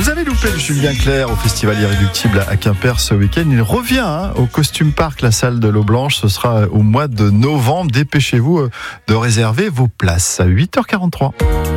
Vous avez loupé le Julien Clerc au Festival Irréductible à Quimper ce week-end. Il revient au Costume Park, la salle de l'Eau Blanche. Ce sera au mois de novembre. Dépêchez-vous de réserver vos places à 8h43.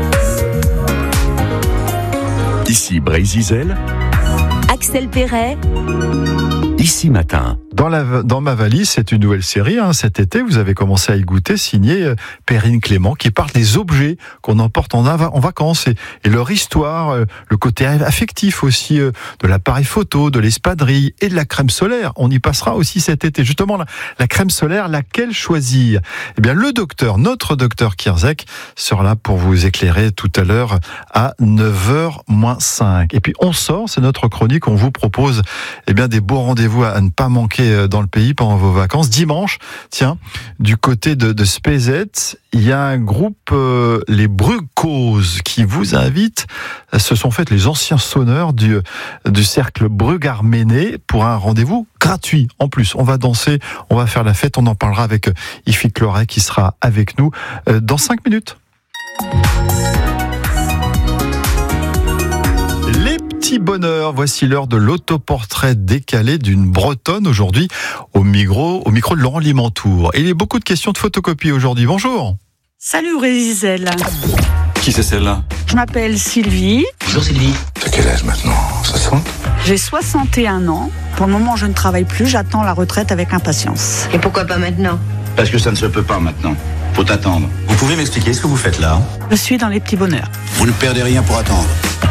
Ici Brésil, Axel Perret. Ici Matin. Dans ma valise, c'est une nouvelle série. Cet été, vous avez commencé à y goûter, signé Perrine Clément, qui parle des objets qu'on emporte en vacances et leur histoire, le côté affectif aussi de l'appareil photo, de l'espadrille et de la crème solaire. On y passera aussi cet été. Justement, la crème solaire, laquelle choisir ? Eh bien, notre docteur Kierzek sera là pour vous éclairer tout à l'heure à 9h-5. Et puis, on sort, c'est notre chronique. On vous propose des beaux rendez-vous à ne pas manquer dans le pays pendant vos vacances. Dimanche, du côté de Spézet, il y a un groupe, les Brucoses, qui vous invite. Ce sont en fait les anciens sonneurs du cercle Brug-Arméné pour un rendez-vous gratuit. En plus, on va danser, on va faire la fête. On en parlera avec Ify Cloret qui sera avec nous dans 5 minutes. Petit bonheur, voici l'heure de l'autoportrait décalé d'une Bretonne aujourd'hui au micro de Laurent Limantour. Et il y a beaucoup de questions de photocopie aujourd'hui. Bonjour. Salut Brésil. Qui c'est celle-là ? Je m'appelle Sylvie. Bonjour Sylvie. T'as quel âge maintenant ? 60 ? J'ai 61 ans. Pour le moment, je ne travaille plus. J'attends la retraite avec impatience. Et pourquoi pas maintenant ? Parce que ça ne se peut pas maintenant. Faut attendre. Vous pouvez m'expliquer ce que vous faites là ? Je suis dans les petits bonheurs. Vous ne perdez rien pour attendre.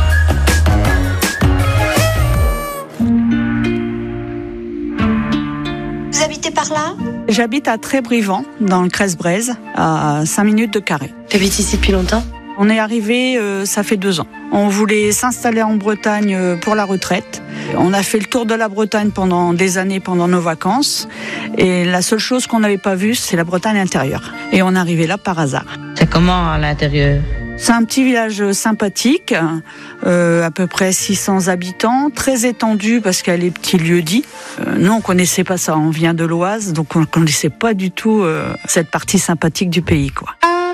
Vous habitez par là ? J'habite à Trébrivant, dans le Cresse-Braise, à 5 minutes de Carré. T'habites ici depuis longtemps ? On est arrivé, ça fait 2 ans. On voulait s'installer en Bretagne pour la retraite. On a fait le tour de la Bretagne pendant des années, pendant nos vacances. Et la seule chose qu'on n'avait pas vue, c'est la Bretagne intérieure. Et on est arrivé là par hasard. C'est comment à l'intérieur ? C'est un petit village sympathique, à peu près 600 habitants, très étendu parce qu'il y a les petits lieux-dits. Nous, on connaissait pas ça, on vient de l'Oise, donc on connaissait pas du tout cette partie sympathique du pays, quoi.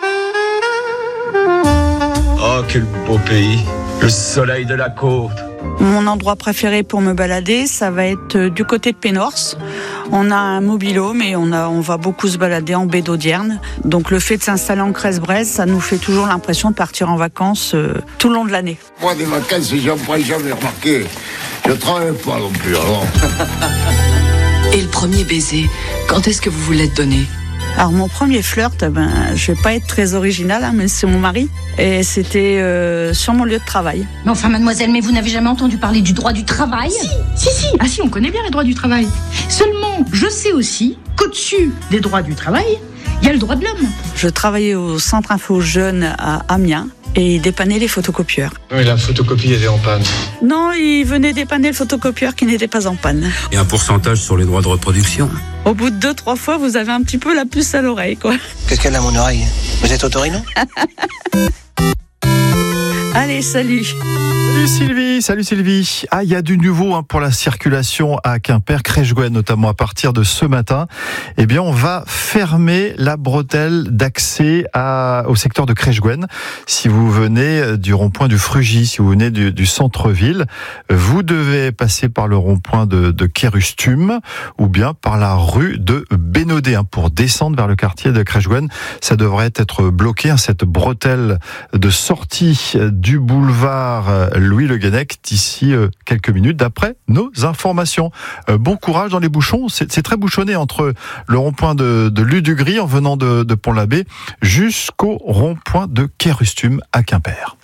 Oh, quel beau pays. Le soleil de la côte. Mon endroit préféré pour me balader, ça va être du côté de Pénors. On a un mobil-home et on va beaucoup se balader en baie d'Audierne. Donc le fait de s'installer en Cresse-Braise, ça nous fait toujours l'impression de partir en vacances tout le long de l'année. Moi, des vacances, j'en prends jamais remarqué. Je travaille pas non plus, alors. Et le premier baiser, quand est-ce que vous voulez te donner ? Alors mon premier flirt, je vais pas être très originale, mais c'est mon mari. Et c'était sur mon lieu de travail. Mais enfin mademoiselle, mais vous n'avez jamais entendu parler du droit du travail ? Si. Ah si, on connaît bien les droits du travail. Seulement, je sais aussi qu'au-dessus des droits du travail, il y a le droit de l'homme. Je travaillais au Centre Info Jeunes à Amiens et dépannait les photocopieurs. Oui, la photocopie était en panne. Non, il venait dépanner le photocopieur qui n'était pas en panne. Et un pourcentage sur les droits de reproduction ? Au bout de 2-3 fois, vous avez un petit peu la puce à l'oreille, quoi. Qu'est-ce qu'elle a à mon oreille ? Vous êtes Otorino ? Allez, salut. Salut Sylvie. Il y a du nouveau pour la circulation à Quimper, Crèche-Gouenne notamment à partir de ce matin. On va fermer la bretelle d'accès au secteur de Crèche-Gouenne. Si vous venez du rond-point du Frugy, si vous venez du centre-ville, vous devez passer par le rond-point de Kérustum ou bien par la rue de Bénodet pour descendre vers le quartier de Crèche-Gouenne. Ça devrait être bloqué, cette bretelle de sortie du boulevard Louis Le Guenec d'ici quelques minutes d'après nos informations. Bon courage dans les bouchons, c'est très bouchonné entre le rond-point de Ludugris en venant de Pont-l'Abbé jusqu'au rond-point de Kérustum à Quimper.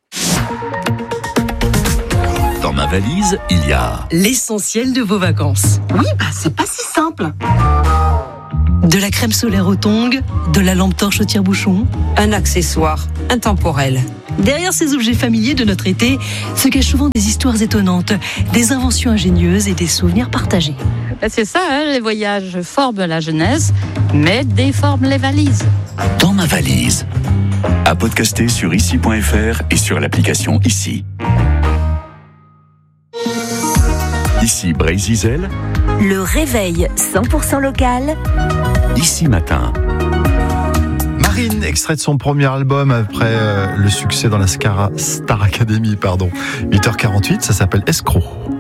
Dans ma valise, il y a L'essentiel de vos vacances. Oui, c'est pas si simple. De la crème solaire au tongs, de la lampe torche au tire-bouchon. Un accessoire intemporel. Derrière ces objets familiers de notre été se cachent souvent des histoires étonnantes, des inventions ingénieuses et des souvenirs partagés. C'est ça, les voyages forment la jeunesse, mais déforment les valises. Dans ma valise. À podcaster sur ici.fr et sur l'application Ici. Ici Brésil. Le réveil 100% local. Ici Matin. Marine, extrait de son premier album après le succès dans la Star Academy, 8h48, ça s'appelle Escroc.